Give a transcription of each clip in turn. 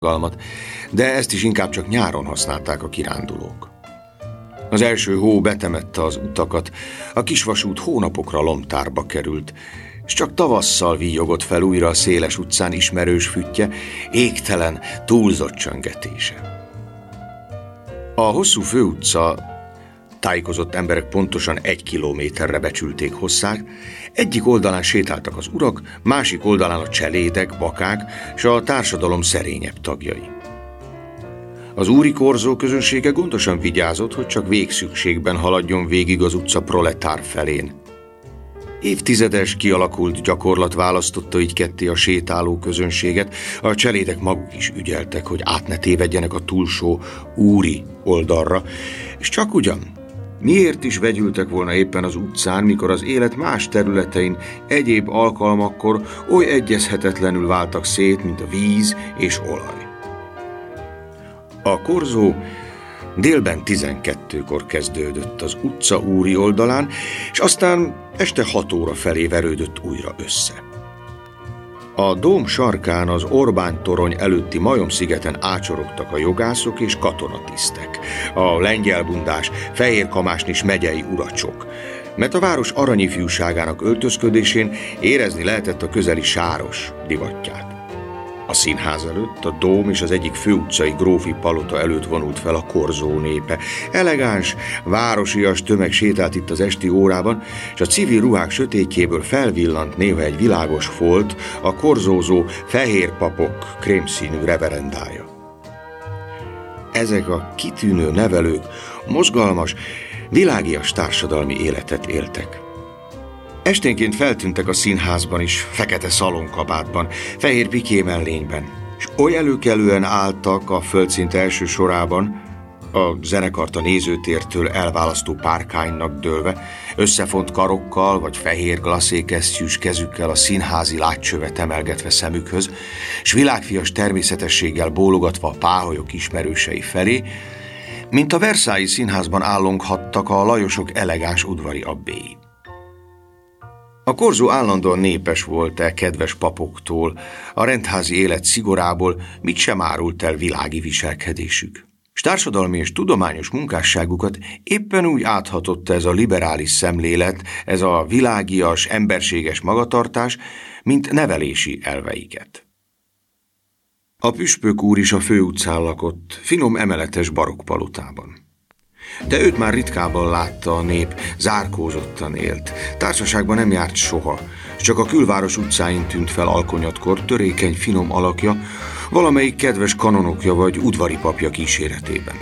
de ezt is inkább csak nyáron használták a kirándulók. Az első hó betemette az utakat, a kisvasút hónapokra lomtárba került, és csak tavasszal víjogott fel újra a széles utcán ismerős füttye, égtelen, túlzott csöngetése. A hosszú főutca, tájékozott emberek pontosan 1 kilométerre becsülték hosszát, egyik oldalán sétáltak az urak, másik oldalán a cselédek, bakák és a társadalom szerényebb tagjai. Az úri korzó közönsége gondosan vigyázott, hogy csak végszükségben haladjon végig az utca proletár felén. Évtizedes kialakult gyakorlat választotta így ketté a sétáló közönséget, a cselédek maguk is ügyeltek, hogy át ne tévedjenek a túlsó úri oldalra, és csak ugyan miért is vegyültek volna éppen az utcán, mikor az élet más területein egyéb alkalmakkor oly egyezhetetlenül váltak szét, mint a víz és olaj. A korzó délben 12-kor kezdődött az utca úri oldalán, és aztán este 6 óra felé verődött újra össze. A dóm sarkán az Orbán-torony előtti Majom-szigeten ácsorogtak a jogászok és katonatisztek, a lengyelbundás, fehérkamásnis megyei uracsok, mert a város aranyifjúságának öltözködésén érezni lehetett a közeli sáros divatját. A színház előtt, a dóm és az egyik főutcai grófi palota előtt vonult fel a korzó népe. Elegáns, városias tömeg sétált itt az esti órában, és a civil ruhák sötétjéből felvillant néha egy világos folt, a korzózó fehér papok krémszínű reverendája. Ezek a kitűnő nevelők mozgalmas, világias társadalmi életet éltek. Esténként feltűntek a színházban is, fekete szalonkabátban, fehér piké mellényben, és oly előkelően álltak a földszint első sorában, a zenekart a nézőtértől elválasztó párkánynak dőlve, összefont karokkal vagy fehér glaszékesztyűs kezükkel a színházi látcsövet emelgetve szemükhöz, s világfias természetességgel bólogatva a páholyok ismerősei felé, mint a Versailles színházban állonghattak a Lajosok elegáns udvari abbéi. A korzó állandóan népes volt kedves papoktól, a rendházi élet szigorából mit sem árult el világi viselkedésük. S társadalmi és tudományos munkásságukat éppen úgy áthatotta ez a liberális szemlélet, ez a világias, emberséges magatartás, mint nevelési elveiket. A püspök úr is a főutcán lakott, finom emeletes barokkpalotában. De őt már ritkábban látta a nép, zárkózottan élt. Társaságban nem járt soha, csak a külváros utcáin tűnt fel alkonyatkor törékeny, finom alakja, valamelyik kedves kanonokja vagy udvari papja kíséretében.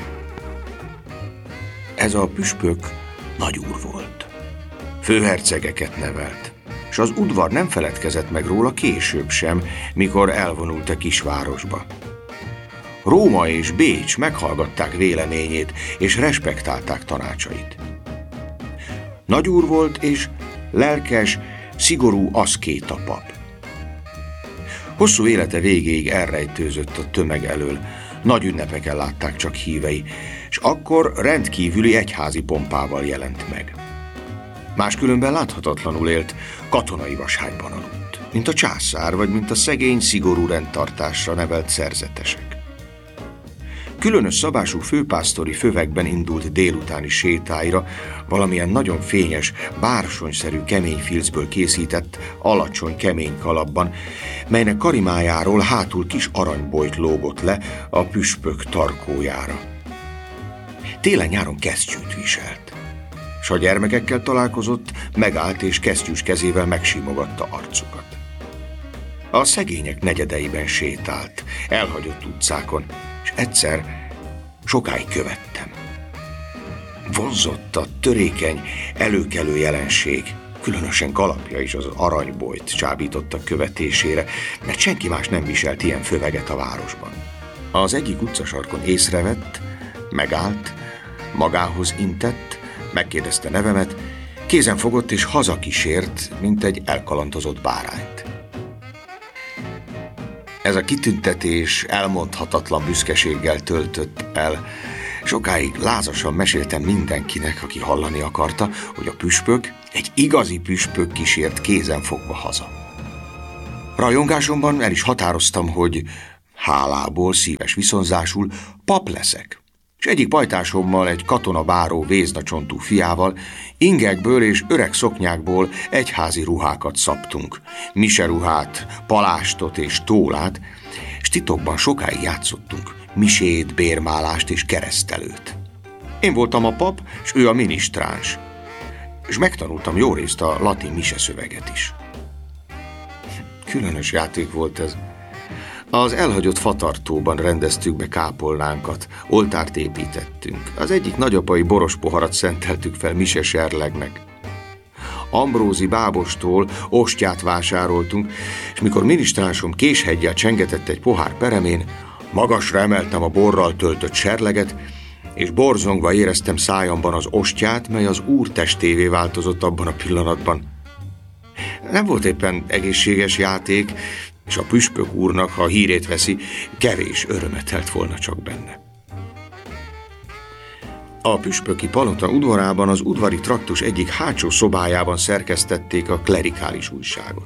Ez a püspök nagyúr volt. Főhercegeket nevelt, és az udvar nem feledkezett meg róla később sem, mikor elvonult a kisvárosba. Róma és Bécs meghallgatták véleményét, és respektálták tanácsait. Nagyúr volt, és lelkes, szigorú aszkéta pap. Hosszú élete végéig elrejtőzött a tömeg elől, nagy ünnepeken látták csak hívei, és akkor rendkívüli egyházi pompával jelent meg. Máskülönben láthatatlanul élt, katonai vashágyban aludt, mint a császár, vagy mint a szegény, szigorú rendtartásra nevelt szerzetesek. Különös szabású főpásztori fövekben indult délutáni sétáira, valamilyen nagyon fényes, bársonyszerű kemény filcből készített, alacsony, kemény kalapban, melynek karimájáról hátul kis aranybojt lógott le a püspök tarkójára. Télen-nyáron kesztyűt viselt, s ha gyermekekkel találkozott, megállt és kesztyűs kezével megsimogatta arcukat. A szegények negyedeiben sétált, elhagyott utcákon, és egyszer sokáig követtem. Vonzott a törékeny, előkelő jelenség, különösen kalapja is az aranybojt csábította követésére, mert senki más nem viselt ilyen föveget a városban. Az egyik utcasarkon észrevett, megállt, magához intett, megkérdezte nevemet, kézen fogott és hazakísért, mint egy elkalandozott bárányt. Ez a kitüntetés elmondhatatlan büszkeséggel töltött el. Sokáig lázasan meséltem mindenkinek, aki hallani akarta, hogy a püspök, egy igazi püspök kísért kézen fogva haza. Rajongásomban el is határoztam, hogy Hálából, szíves viszonzásul pap leszek. És egyik pajtásommal, egy katonabáró véznacsontú fiával, ingekből és öreg szoknyákból egyházi ruhákat szabtunk. Miseruhát, palástot és tólát, és titokban sokáig játszottunk misét, bérmálást és keresztelőt. Én voltam a pap, és ő a minisztráns, és megtanultam jó részt a latin miseszöveget is. Különös játék volt ez. Az elhagyott fatartóban rendeztük be kápolnánkat, oltárt építettünk. Az egyik nagyapai boros poharat szenteltük fel mise serlegnek. Ambrózi bábostól ostját vásároltunk, és mikor minisztrásom késheggyel csengetett egy pohár peremén, magasra emeltem a borral töltött serleget, és borzongva éreztem szájamban az ostját, mely az Úr testévé változott abban a pillanatban. Nem volt éppen egészséges játék, és a püspök úrnak, ha hírét veszi, kevés örömet telt volna csak benne. A püspöki palota udvarában az udvari traktus egyik hátsó szobájában szerkesztették a klerikális újságot.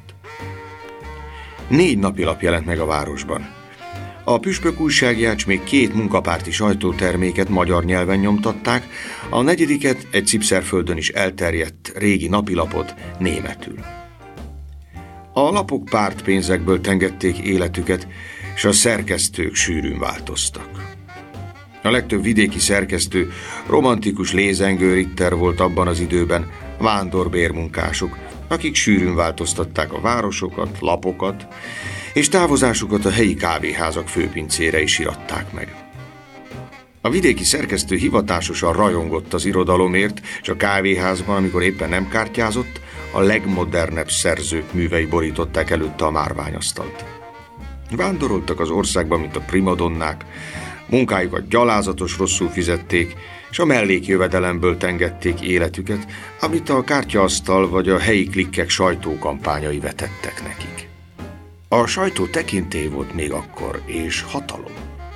4 napilap jelent meg a városban. A püspök újságját még 2 munkapárti sajtóterméket magyar nyelven nyomtatták, a 4. egy Cipszerföldön is elterjedt régi napilapot németül. A lapok pártpénzekből tengették életüket, és a szerkesztők sűrűn változtak. A legtöbb vidéki szerkesztő romantikus lézengő ritter volt abban az időben, vándorbérmunkások, akik sűrűn változtatták a városokat, lapokat, és távozásukat a helyi kávéházak főpincére is iratták meg. A vidéki szerkesztő hivatásosan rajongott az irodalomért, és a kávéházban, amikor éppen nem kártyázott, a legmodernebb szerzők művei borították előtte a márványasztalt. Vándoroltak az országban, mint a primadonnák, munkájukat gyalázatos rosszul fizették, és a mellékjövedelemből tengették életüket, amit a kártyaasztal vagy a helyi klikkek sajtókampányai vetettek nekik. A sajtó tekintély volt még akkor, és hatalom.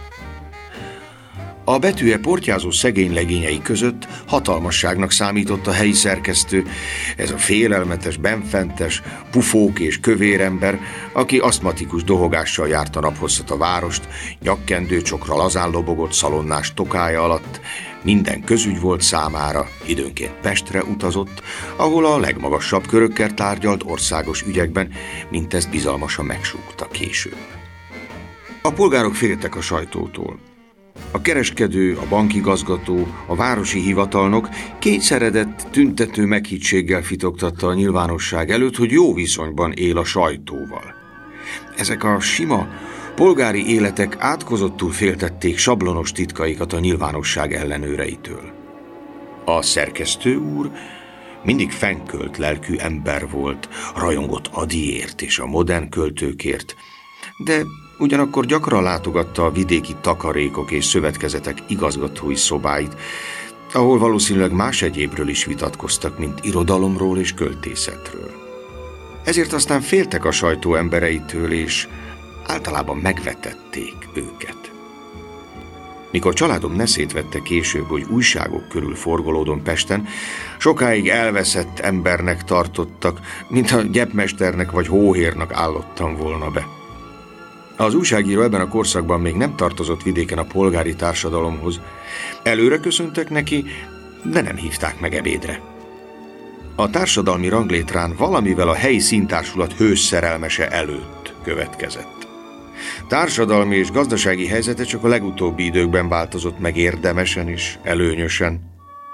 A betűje portyázó szegény legényei között hatalmasságnak számított a helyi szerkesztő, ez a félelmetes, benfentes, pufók és kövérember, aki asztmatikus dohogással járt a naphosszat a várost, nyakkendőcsokra lazán lobogott szalonnás tokája alatt, minden közügy volt számára, időnként Pestre utazott, ahol a legmagasabb körökkel tárgyalt országos ügyekben, mint ezt bizalmasan megsúgta később. A polgárok féltek a sajtótól. A kereskedő, a bankigazgató, a városi hivatalnok kényszeredett, tüntető meghittséggel fitoktatta a nyilvánosság előtt, hogy jó viszonyban él a sajtóval. Ezek a sima, polgári életek átkozottul féltették sablonos titkaikat a nyilvánosság ellenőreitől. A szerkesztő úr mindig fennkölt lelkű ember volt, rajongott Adiért és a modern költőkért, de ugyanakkor gyakran látogatta a vidéki takarékok és szövetkezetek igazgatói szobáit, ahol valószínűleg más egyébről is vitatkoztak, mint irodalomról és költészetről. Ezért aztán féltek a sajtó embereitől, és általában megvetették őket. Mikor családom neszét vette később, hogy újságok körül forgolódom Pesten, sokáig elveszett embernek tartottak, mintha gyepmesternek vagy hóhérnak állottam volna be. Az újságíró ebben a korszakban még nem tartozott vidéken a polgári társadalomhoz. Előre köszöntek neki, de nem hívták meg ebédre. A társadalmi ranglétrán valamivel a helyi színtársulat hős szerelmese előtt következett. Társadalmi és gazdasági helyzete csak a legutóbbi időkben változott meg érdemesen és előnyösen.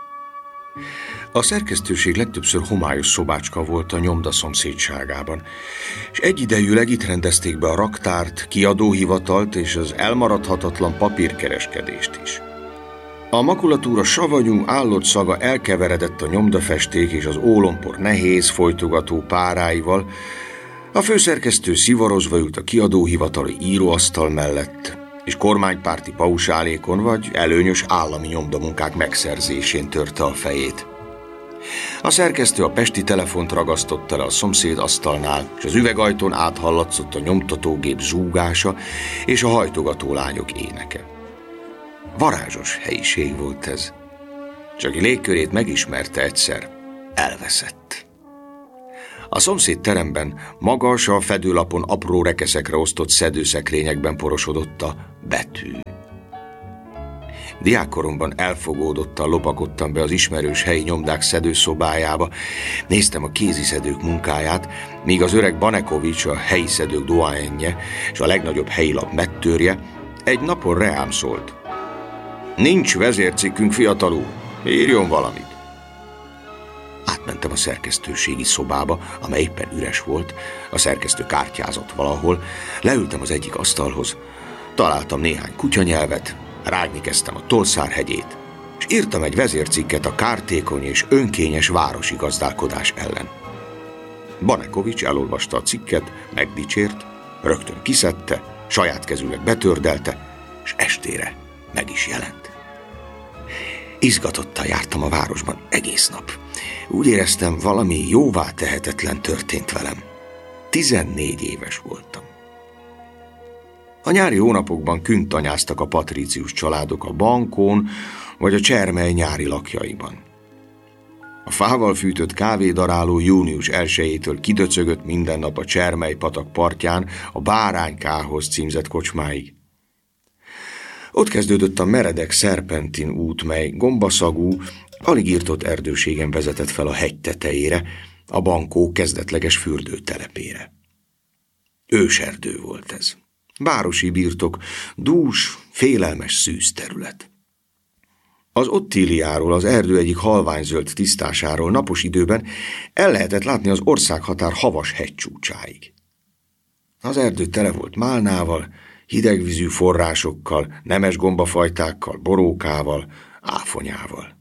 A szerkesztőség legtöbbször homályos szobácska volt a nyomda szomszédságában, és egyidejűleg itt rendezték be a raktárt, kiadóhivatalt és az elmaradhatatlan papírkereskedést is. A makulatúra savanyú, állott szaga elkeveredett a nyomdafesték és az ólompor nehéz, folytogató páráival, a főszerkesztő szivarozva ült a kiadóhivatali íróasztal mellett, és kormánypárti pausálékon vagy előnyös állami nyomdamunkák megszerzésén törte a fejét. A szerkesztő a pesti telefont ragasztotta le a szomszéd asztalnál, és az üvegajtón áthallatszott a nyomtatógép zúgása és a hajtogató lányok éneke. Varázsos helyiség volt ez. És aki légkörét megismerte egyszer, elveszett. A szomszéd teremben magas, a fedőlapon apró rekeszekre osztott szedőszekrényekben porosodott a betű. Diákkoromban elfogódottan lopakodtam be az ismerős helyi nyomdák szedőszobájába, néztem a kéziszedők munkáját, míg az öreg Banekovics, a helyi szedők doáenje és a legnagyobb helyi lap mettőrje egy napon reám szólt. Nincs vezércikkünk, fiatal úr, írjon valamit. Átmentem a szerkesztőségi szobába, amely éppen üres volt, a szerkesztő kártyázott valahol, leültem az egyik asztalhoz, találtam néhány kutyanyelvet, rágni kezdtem a Tolszár-hegyét, és írtam egy vezércikket a kártékony és önkényes városi gazdálkodás ellen. Banekovics elolvasta a cikket, megdicsért, rögtön kiszedte, saját kezűleg betördelte, és estére meg is jelent. Izgatottan jártam a városban egész nap. Úgy éreztem, valami jóvá tehetetlen történt velem. 14 éves voltam. A nyári hónapokban küntanyáztak a patrícius családok a bankón vagy a Csermely nyári lakjaiban. A fával fűtött kávédaráló június 1-től kidöcögött minden nap a Csermely patak partján a Báránykához címzett kocsmáig. Ott kezdődött a meredek szerpentin út, mely gombaszagú, alig írtott erdőségen vezetett fel a hegy tetejére, a bankó kezdetleges fürdőtelepére. Őserdő volt ez. Városi birtok, dús, félelmes szűz terület. Az Ottíliáról, az erdő egyik halványzöld tisztásáról napos időben el lehetett látni az országhatár havas hegycsúcsáig. Az erdő tele volt málnával, hidegvízű forrásokkal, nemes gombafajtákkal, borókával, áfonyával.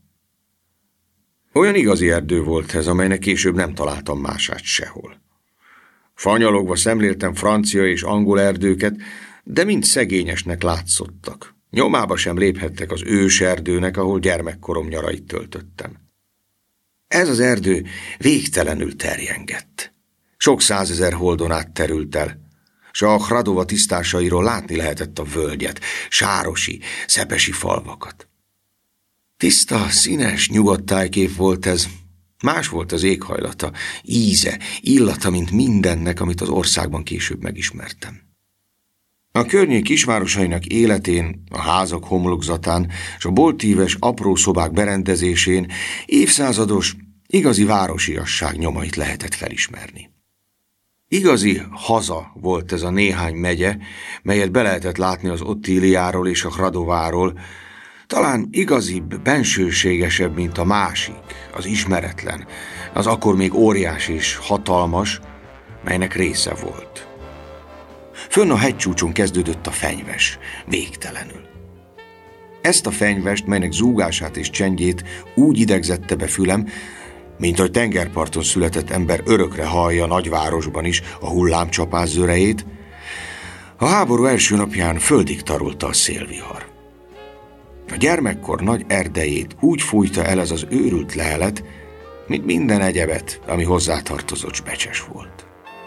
Olyan igazi erdő volt ez, amelynek később nem találtam mását sehol. Fanyalogva szemléltem francia és angol erdőket, de mind szegényesnek látszottak. Nyomába sem léphettek az őserdőnek, ahol gyermekkorom nyarait töltöttem. Ez az erdő végtelenül terjengett. Sok százezer holdon át terült el, s a Hradova tisztásairól látni lehetett a völgyet, sárosi, szepesi falvakat. Tiszta, színes, nyugodt tájkép volt ez. Más volt az éghajlata, íze, illata, mint mindennek, amit az országban később megismertem. A környék kisvárosainak életén, a házak homlokzatán és a boltíves apró szobák berendezésén évszázados, igazi városiasság nyomait lehetett felismerni. Igazi haza volt ez a néhány megye, melyet be lehetett látni az Ottíliáról és a Hradováról, talán igazibb, bensőségesebb, mint a másik, az ismeretlen, az akkor még óriás és hatalmas, melynek része volt. Fönn a hegycsúcson kezdődött a fenyves, végtelenül. Ezt a fenyvest, melynek zúgását és csendjét úgy idegzette be fülem, mint ahogy tengerparton született ember örökre hallja nagyvárosban is a hullámcsapás zörejét, a háború első napján földig tarolta a szélvihar. A gyermekkor nagy erdejét úgy fújta el ez az őrült lehelet, mint minden egyebet, ami hozzátartozott, s becses volt.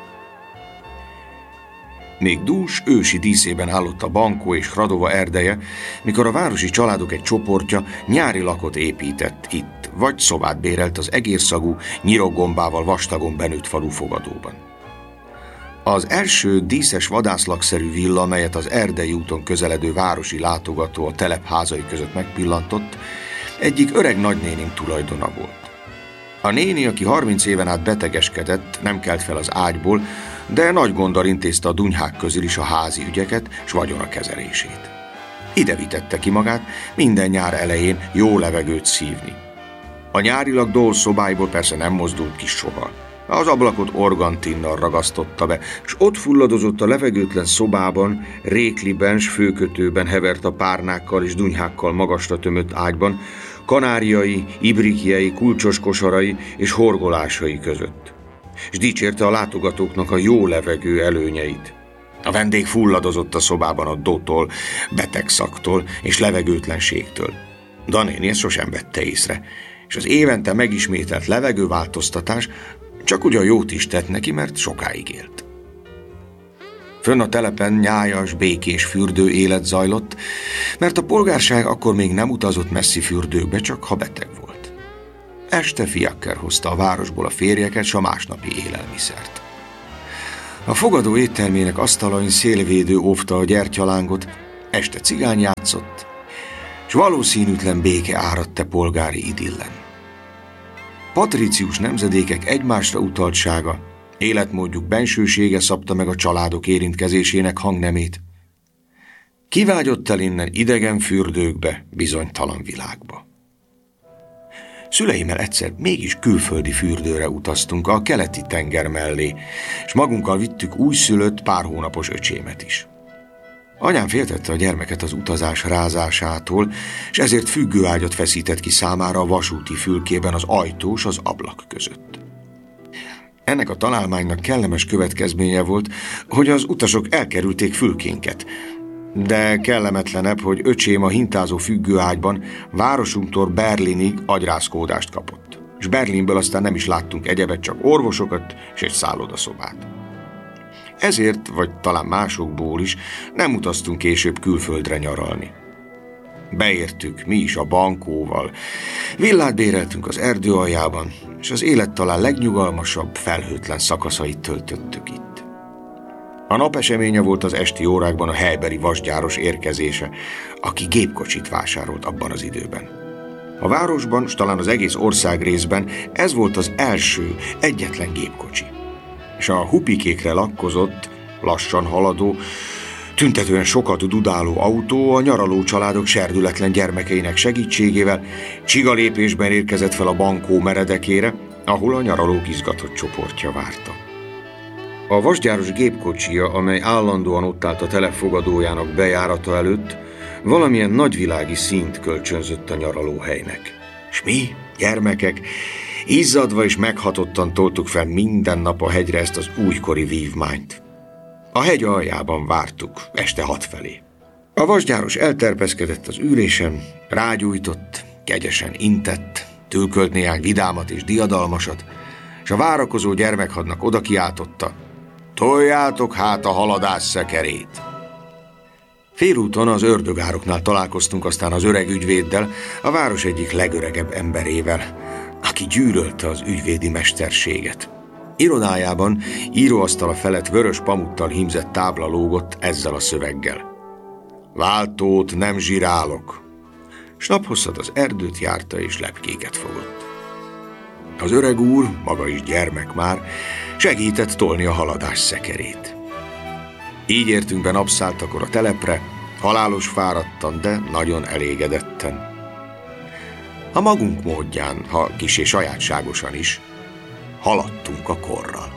Még dús, ősi díszében állott a Bankó és Hradova erdeje, mikor a városi családok egy csoportja nyári lakot épített itt, vagy szobát bérelt az egérszagú, nyirokgombával vastagon benőtt falu fogadóban. Az első díszes vadászlakszerű villa, melyet az Erdei úton közeledő városi látogató a telep házai között megpillantott, egyik öreg nagynénim tulajdona volt. A néni, aki 30 éven át betegeskedett, nem kelt fel az ágyból, de nagy gonddal intézte a dunyhák közül is a házi ügyeket s vagyona kezelését. Ide vitette ki magát minden nyár elején jó levegőt szívni. A nyárilag dól szobáiból persze nem mozdult ki soha. Az ablakot organtinnal ragasztotta be, s ott fulladozott a levegőtlen szobában, rékliben s főkötőben hevert a párnákkal és dunyhákkal magasra tömött ágyban, kanáriai, ibrikjei, kulcsos kosarai és horgolásai között. És dicsérte a látogatóknak a jó levegő előnyeit. A vendég fulladozott a szobában a dótól, betegszaktól és levegőtlenségtől. Danéni ezt sosem vette észre, és az évente megismételt levegőváltoztatás csak ugyan jót is tett neki, mert sokáig élt. Fönn a telepen nyájas, békés fürdő élet zajlott, mert a polgárság akkor még nem utazott messzi fürdőkbe, csak ha beteg volt. este Fiaker hozta a városból a férjeket s a másnapi élelmiszert. A fogadó éttermének asztalain szélvédő óvta a gyertyalángot, este cigány játszott, s valószínűtlen béke áradt polgári idillen. Patricius nemzedékek egymásra utaltsága, életmódjuk bensősége szabta meg a családok érintkezésének hangnemét. Kivágyott el innen idegen fürdőkbe, bizonytalan világba. Szüleimmel egyszer mégis külföldi fürdőre utaztunk a keleti tenger mellé, és magunkkal vittük újszülött pár hónapos öcsémet is. Anyám féltette a gyermeket az utazás rázásától, és ezért függőágyat feszített ki számára a vasúti fülkében az ajtós az ablak között. Ennek a találmánynak kellemes következménye volt, hogy az utasok elkerülték fülkénket, de kellemetlenebb, hogy öcsém a hintázó függőágyban városunktól Berlinig agyrázkódást kapott, és Berlinből aztán nem is láttunk egyebet, csak orvosokat és egy szállodaszobát. Ezért, vagy talán másokból is nem utaztunk később külföldre nyaralni. Beértük mi is a bankóval, villát béreltünk az erdő aljában, és az élet talán legnyugalmasabb, felhőtlen szakaszait töltöttük itt. A napeseménye volt az esti órákban a helybeli vasgyáros érkezése, aki gépkocsit vásárolt abban az időben. A városban, s talán az egész ország részben ez volt az első, egyetlen gépkocsi. És a hupikékre lakkozott, lassan haladó, tüntetően sokat dudáló autó a nyaraló családok serdületlen gyermekeinek segítségével csigalépésben érkezett fel a bankó meredekére, ahol a nyaralók izgatott csoportja várta. A vasgyáros gépkocsija, amely állandóan ott állt a telefogadójának bejárata előtt, valamilyen nagyvilági színt kölcsönzött a nyaralóhelynek. S mi, gyermekek, izzadva és meghatottan toltuk fel minden nap a hegyre ezt az újkori vívmányt. A hegy aljában vártuk, este 6 felé. A vasgyáros elterpeszkedett az ülésen, rágyújtott, kegyesen intett, tülkölt néhány vidámat és diadalmasat, és a várakozó gyermekhadnak oda kiáltotta: toljátok hát a haladás szekerét! Félúton az ördögároknál találkoztunk aztán az öreg ügyvéddel, a város egyik legöregebb emberével, aki gyűlölte az ügyvédi mesterséget. Irodájában íróasztala felett vörös pamuttal hímzett tábla lógott ezzel a szöveggel: váltót nem zsirálok. S naphosszat az erdőt járta és lepkéket fogott. Az öreg úr, maga is gyermek már, segített tolni a haladás szekerét. Így értünk be napszáltakor a telepre, halálos fáradtan, de nagyon elégedetten. A magunk módján, ha kissé sajátságosan is, haladtunk a korral.